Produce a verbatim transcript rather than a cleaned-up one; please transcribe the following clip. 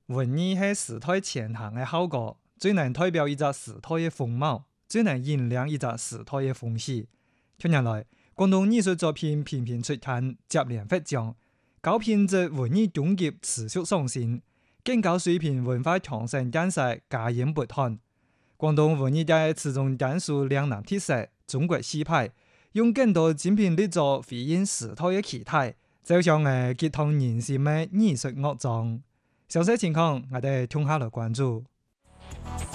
文藝係時代前行嘅效果，最能代表一個時代嘅風貌，最能引領一個時代嘅風氣。近年來，廣東藝術作品頻頻出刊，接連獲獎，高品質文藝總結持續上線，更高水平文化傳承建設加嚴不斷。廣東文藝界始終講述兩岸特色、中國氣派，用更多精品力作回應時代嘅期待，就像係激動人心嘅藝術樂章。詳細情況，我哋聽下來關注。